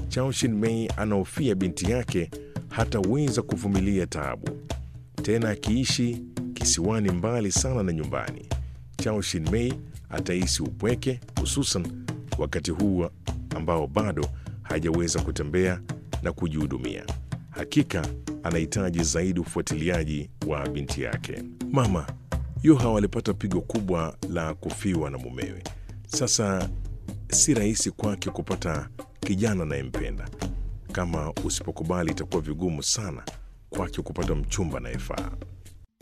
Chao Shin-mei anahofia binti yake hataweza kuvumilia taabu tena, akiishi kisiwani mbali sana na nyumbani. Chao Shin-mei atahisi upweke, hususan wakati huu ambao bado hajaweza kutembea na kujihudumia. Hakika anahitaji zaidi ufuatiliaji wa binti yake. Mama, Yoha walipata pigo kubwa la kufiwa na mumewe. Sasa si rahisi kwake kupata kijana anayempenda. Kama usipokubali, itakuwa vigumu sana kwake kupata mchumba anayefaa.